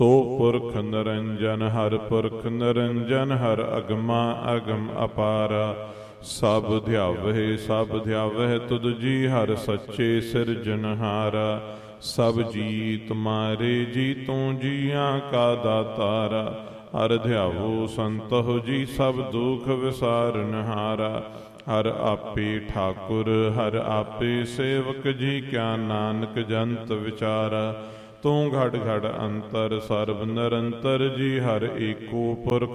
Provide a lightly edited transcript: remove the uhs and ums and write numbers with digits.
ਸੋ ਪੁਰਖ ਨਿਰੰਜਨ ਹਰ ਪੁਰਖ ਨਿਰੰਜਨ ਹਰ ਅਗਮਾ ਅਗਮ ਅਪਾਰਾ। ਸਭ ਧਿਆਵਹਿ ਤੁਧ ਜੀ ਹਰ ਸੱਚੇ ਸਿਰਜਨਹਾਰਾ। ਸਭ ਜੀ ਤੁਮਾਰੇ ਜੀ ਤੂੰ ਜੀਆਂ ਕਾ ਦਾਤਾਰਾ। ਹਰ ਧਿਆਵੋ ਸੰਤਹੁ ਜੀ ਸਭ ਦੁਖ ਵਿਸਾਰਨਹਾਰਾ। ਹਰ ਆਪੇ ਠਾਕੁਰ ਹਰ ਆਪੇ ਸੇਵਕ ਜੀ ਕਿਆ ਨਾਨਕ ਜੰਤ ਵਿਚਾਰਾ। ਤੂੰ ਘੜ ਘੜ ਅੰਤਰ ਸਰਬ ਨਿਰੰਤਰ ਜੀ ਹਰ ਏਕੋ ਪੁਰਖ